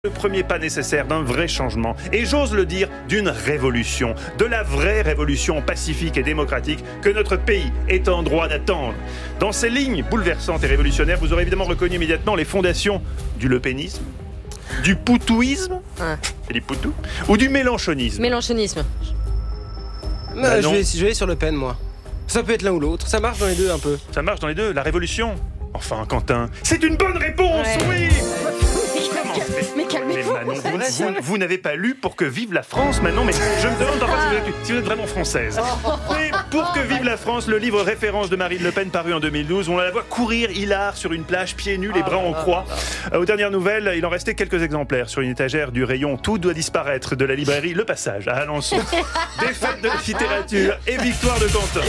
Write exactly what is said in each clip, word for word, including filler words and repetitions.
Le premier pas nécessaire d'un vrai changement, et j'ose le dire, d'une révolution, de la vraie révolution pacifique et démocratique que notre pays est en droit d'attendre. Dans ces lignes bouleversantes et révolutionnaires, vous aurez évidemment reconnu immédiatement les fondations du lepénisme, du poutouisme, ouais. Philippe Poutou, ou du mélenchonisme. Mélenchonisme. Bah, je, vais, je vais aller sur Le Pen, moi. Ça peut être l'un ou l'autre, ça marche dans les deux un peu. Ça marche dans les deux, la révolution. Enfin, Quentin, c'est une bonne réponse, ouais. oui. Mais calmez-vous. Mais Manon, vous, vous, vous n'avez pas lu Pour que vive la France, Manon, mais je me demande enfin, si, vous êtes, si vous êtes vraiment française. Mais Pour que vive la France, le livre référence de Marine Le Pen paru en deux mille douze, on la voit courir hilar sur une plage, pieds nus, les bras en croix. Aux dernières nouvelles, il en restait quelques exemplaires sur une étagère du rayon Tout doit disparaître de la librairie Le Passage à Alençon. Défaite de la littérature et victoire de Quentin.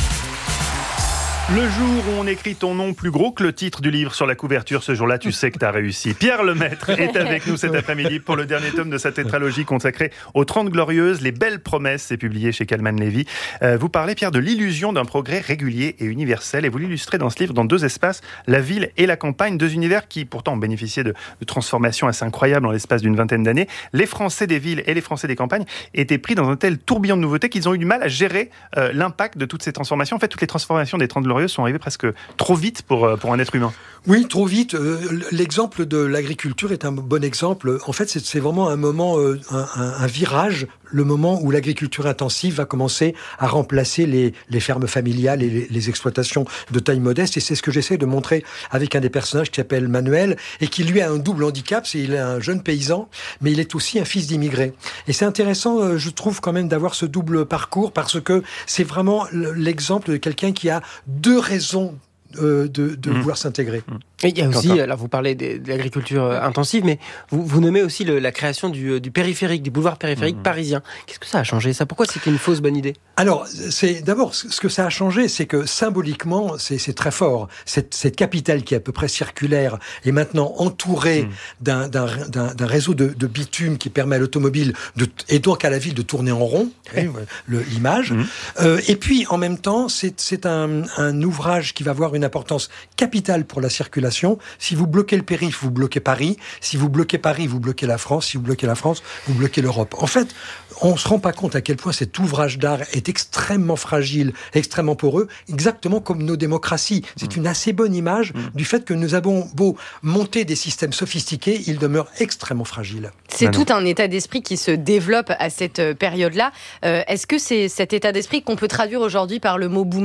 Le jour où on écrit ton nom plus gros que le titre du livre sur la couverture, ce jour-là, tu sais que t'as réussi. Pierre Lemaitre est avec nous cet après-midi pour le dernier tome de sa tétralogie consacrée aux Trente Glorieuses, Les Belles Promesses, c'est publié chez Calman Levy. Euh, vous parlez, Pierre, de l'illusion d'un progrès régulier et universel, et vous l'illustrez dans ce livre dans deux espaces, la ville et la campagne, deux univers qui pourtant ont bénéficié de, de transformations assez incroyables dans l'espace d'une vingtaine d'années. Les Français des villes et les Français des campagnes étaient pris dans un tel tourbillon de nouveautés qu'ils ont eu du mal à gérer euh, l'impact de toutes ces transformations. En fait, toutes les transformations des Trente Glorieuses sont arrivées presque trop vite pour, pour un être humain. Oui, trop vite. Euh, l'exemple de l'agriculture est un bon exemple. En fait, c'est, c'est vraiment un moment, euh, un, un, un virage, le moment où l'agriculture intensive va commencer à remplacer les, les fermes familiales et les, les exploitations de taille modeste. Et c'est ce que j'essaie de montrer avec un des personnages qui s'appelle Manuel et qui, lui, a un double handicap. C'est qu'il est un jeune paysan, mais il est aussi un fils d'immigrés. Et c'est intéressant, euh, je trouve, quand même, d'avoir ce double parcours parce que c'est vraiment l'exemple de quelqu'un qui a deux raisons Euh, de, de mmh. vouloir s'intégrer. Et il y a aussi, là vous parlez de, de l'agriculture euh, intensive, mais vous, vous nommez aussi le, la création du, du périphérique, du boulevard périphérique mmh. parisien. Qu'est-ce que ça a changé ça ? Pourquoi c'était une fausse bonne idée ? Alors, c'est, d'abord, ce que ça a changé, c'est que symboliquement, c'est, c'est très fort. Cette, cette capitale qui est à peu près circulaire est maintenant entourée mmh. d'un, d'un, d'un, d'un réseau de, de bitume qui permet à l'automobile de, et donc à la ville de tourner en rond, mmh. le, l'image. Mmh. Euh, et puis, en même temps, c'est, c'est un, un ouvrage qui va avoir une importance capitale pour la circulation. Si vous bloquez le périph', vous bloquez Paris. Si vous bloquez Paris, vous bloquez la France. Si vous bloquez la France, vous bloquez l'Europe. En fait, on ne se rend pas compte à quel point cet ouvrage d'art est extrêmement fragile, extrêmement poreux, exactement comme nos démocraties. C'est mmh. une assez bonne image mmh. du fait que nous avons beau monter des systèmes sophistiqués, ils demeurent extrêmement fragiles. C'est tout un état d'esprit qui se développe à cette période-là. Euh, est-ce que c'est cet état d'esprit qu'on peut traduire aujourd'hui par le mot boomer ?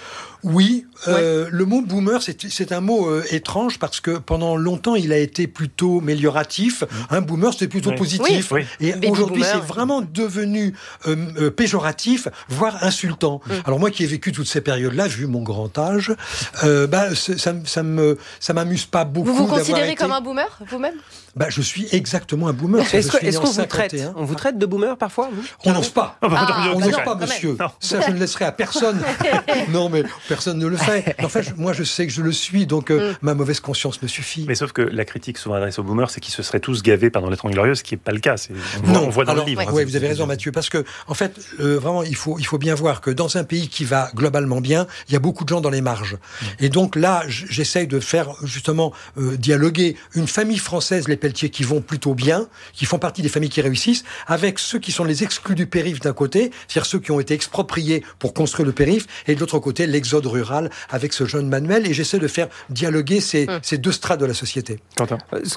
Oui, euh, ouais. le mot boomer, c'est, c'est un mot euh, étrange parce que pendant longtemps, il a été plutôt mélioratif. Un mmh. boomer, c'était plutôt oui. positif. Oui. Oui. Et Baby aujourd'hui, boomer. C'est vraiment devenu euh, euh, péjoratif, voire insultant. Mmh. Alors moi qui ai vécu toutes ces périodes-là, vu mon grand âge, euh, bah, ça, ça, me, ça m'amuse pas beaucoup. Vous vous considérez été... comme un boomer, vous-même ? Bah, je suis exactement un boomer. Est-ce, que, est-ce qu'on vous traite On vous traite de boomer parfois vous On n'ose pas. Ah, on n'ose non, pas, monsieur. Non. Ça, je ne laisserai à personne. Non, mais personne ne le fait. En fait, moi, je sais que je le suis, donc euh, mm. ma mauvaise conscience me suffit. Mais sauf que la critique souvent adressée aux boomers, c'est qu'ils se seraient tous gavés pendant les Trente Glorieuses, ce qui n'est pas le cas. C'est, on, non, voit, on voit dans alors, le livre. Oui, hein, ouais, vous avez raison, Mathieu, parce que en fait, euh, vraiment, il faut, il faut bien voir que dans un pays qui va globalement bien, il y a beaucoup de gens dans les marges. Mm. Et donc là, j'essaye de faire justement euh, dialoguer une famille française, les Pelletier, qui vont plutôt bien, qui font partie des familles qui réussissent, avec ceux qui sont les exclus du périph' d'un côté, c'est-à-dire ceux qui ont été expropriés pour construire le périph', et de l'autre côté, l'exode rural avec ce jeune Manuel, et j'essaie de faire dialoguer ces, mmh. ces deux strates de la société. Quentin.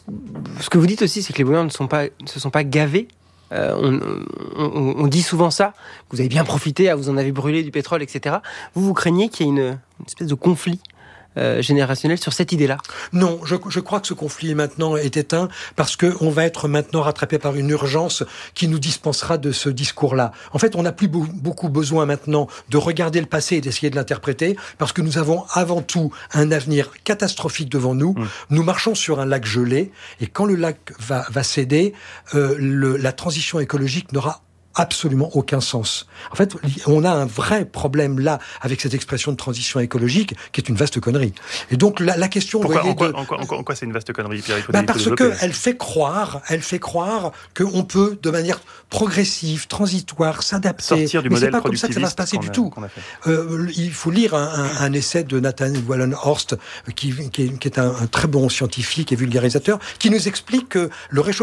Ce que vous dites aussi, c'est que les boomers ne sont pas, ne se sont pas gavés. Euh, on, on, on dit souvent ça, vous avez bien profité, vous en avez brûlé du pétrole, et cetera. Vous, vous craignez qu'il y ait une, une espèce de conflit Euh, générationnel sur cette idée-là ? Non, je, je crois que ce conflit maintenant est éteint parce que on va être maintenant rattrapé par une urgence qui nous dispensera de ce discours-là. En fait, on n'a plus be- beaucoup besoin maintenant de regarder le passé et d'essayer de l'interpréter parce que nous avons avant tout un avenir catastrophique devant nous. Mmh. Nous marchons sur un lac gelé et quand le lac va, va céder, euh, le, la transition écologique n'aura absolument aucun sens. En fait, on a un vrai problème là avec cette expression de transition écologique qui est une vaste connerie. Et donc la, la question... Pourquoi, voyez, en, quoi, de... en, quoi, en, quoi, en quoi c'est une vaste connerie, Pierre? Il faut, bah il faut parce développer. qu'elle fait croire, elle fait croire qu'on peut, de manière progressive, transitoire, s'adapter. Sortir du Mais c'est modèle pas comme ça que ça va se passer du a, tout. Euh, il faut lire un, un, un essai de Nathan Wallenhorst, qui, qui est, qui est un, un très bon scientifique et vulgarisateur, qui nous explique que le réchauffement